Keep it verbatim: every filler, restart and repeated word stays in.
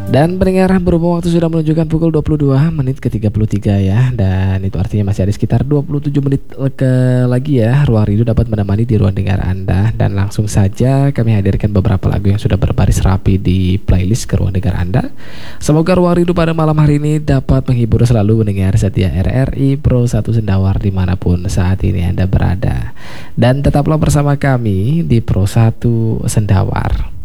Dan pendengar, berhubung waktu sudah menunjukkan pukul dua puluh dua menit ke tiga puluh tiga ya. Dan itu artinya masih ada sekitar dua puluh tujuh menit ke lagi ya, Ruang Rindu dapat menemani di ruang dengar Anda. Dan langsung saja kami hadirkan beberapa lagu yang sudah berbaris rapi di playlist ke ruang dengar Anda. Semoga Ruang Rindu pada malam hari ini dapat menghibur selalu mendengar setia R R I Pro satu Sendawar dimanapun saat ini Anda berada. Dan tetaplah bersama kami di Pro satu Sendawar.